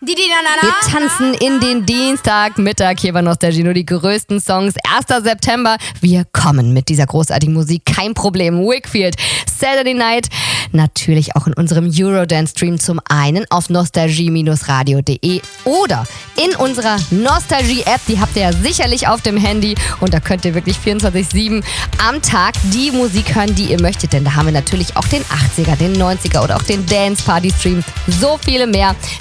Wir tanzen in den Dienstagmittag hier bei Nostalgie, nur die größten Songs. 1. September, wir kommen mit dieser großartigen Musik, kein Problem. Wakefield, Saturday Night, natürlich auch in unserem Eurodance-Stream zum einen auf nostalgie-radio.de oder in unserer Nostalgie-App, die habt ihr ja sicherlich auf dem Handy und da könnt ihr wirklich 24/7 am Tag die Musik hören, die ihr möchtet, denn da haben wir natürlich auch den 80er, den 90er oder auch den Dance-Party-Stream, so viele mehr.